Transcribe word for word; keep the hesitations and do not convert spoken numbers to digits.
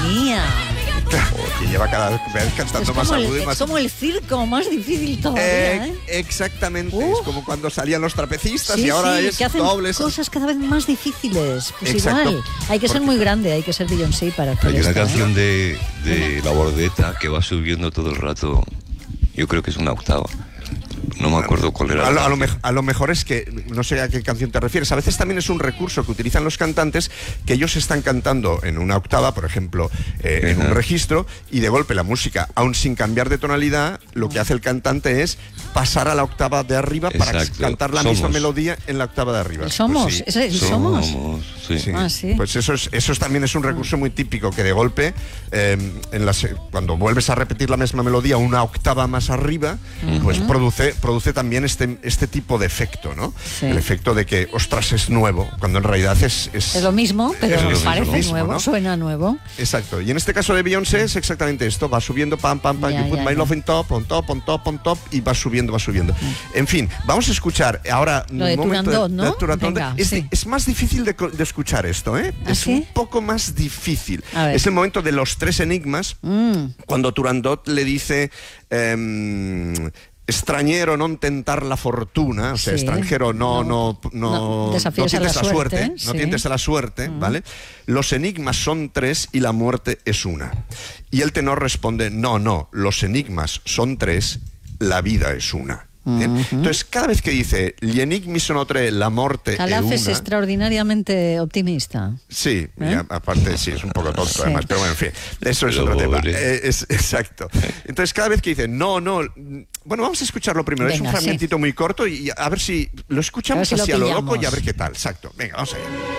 mía. Que lleva cada vez cantando Es más como, el, agudo y es más... como el circo, más difícil todavía, Eh, ¿eh? exactamente, Uh. es como cuando salían los trapecistas Sí, y ahora sí, es que hacen dobles. cosas cada vez más difíciles. Pues Exacto. igual, hay que ser Porque- muy grande, hay que ser Beyoncé para hacer Hay una esto, ¿eh? canción de, de La Bordeta que va subiendo todo el rato. Yo creo que es una octava. No me acuerdo cuál era. A lo, la a, lo canción. mej- a lo mejor es que, no sé a qué canción te refieres, a veces también es un recurso que utilizan los cantantes, que ellos están cantando en una octava, por ejemplo, eh, en un Ajá. registro, y de golpe la música, aún sin cambiar de tonalidad, lo que hace el cantante es pasar a la octava de arriba para Exacto. cantar la Somos. misma melodía en la octava de arriba. El somos, Pues sí. ¿es el somos? sí. Sí. Ah, sí. Pues eso es, eso es también es un recurso muy típico, que de golpe, eh, en las, cuando vuelves a repetir la misma melodía una octava más arriba, pues produce, produce también este, este tipo de efecto, ¿no? Sí. El efecto de que, ostras, es nuevo, cuando en realidad es... Es, Es lo mismo, pero es lo nos parece mismo, nuevo, ¿no? suena nuevo. Exacto. Y en este caso de Beyoncé es exactamente esto. Va subiendo, pam, pam, pam, Ya, you put ya, my ya. love on top, on top, on top, on top, y va subiendo, va subiendo. En fin, vamos a escuchar ahora Lo de un momento Turandot, ¿no? de Turandot. Venga, es, sí. es más difícil de, co- de escuchar esto, ¿eh? ¿Ah, es sí? un poco más difícil. A ver. Es el momento de los tres enigmas, Mm. cuando Turandot le dice... em, extrañero non tentar la fortuna, o sea, Sí. extranjero no no No, no, no desafíes a tientes la la suerte, suerte, no sí. tientes a la suerte, ¿vale? Los enigmas son tres y la muerte es una. Y el tenor responde, no, no, los enigmas son tres, la vida es una. Bien. Entonces, cada vez que dice gli enigmi sono tre, la morte è Calaf una... es extraordinariamente optimista. Sí, y ¿Eh? a- aparte sí, es un poco tonto Sí. además, pero bueno, en fin, eso es Pero otro tema. pobre. Eh, es, exacto. Entonces, cada vez que dice, no, no, mm, bueno, vamos a escucharlo primero, es Venga, un fragmentito muy corto y a ver si lo escuchamos A ver si lo así a lo pillamos. loco y a ver qué tal. Exacto, venga, vamos allá.